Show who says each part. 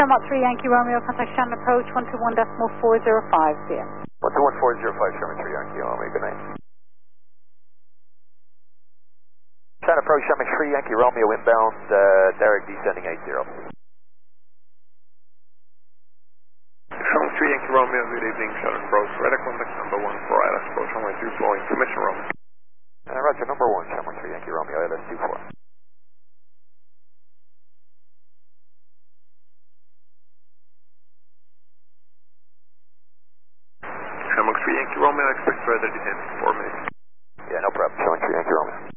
Speaker 1: Shamrock 3 Yankee Romeo, contact Shannon approach 121.405, see ya.
Speaker 2: 121.405, Sherman 3 Yankee Romeo, good night. Shannon approach, Sherman 3 Yankee Romeo, inbound, Derek descending 80.
Speaker 3: Sherman 3 Yankee Romeo, good evening, Shannon approach, radar contact number 1 for ILS approach, runway 24, information Romeo.
Speaker 2: Roger, number 1, Sherman 3 Yankee Romeo, ILS 24.
Speaker 3: Shamrock 3 Yankee Romeo, expect further descent in 4 minutes.
Speaker 2: Yeah, no problem. Sherman 3 Yankee Romeo.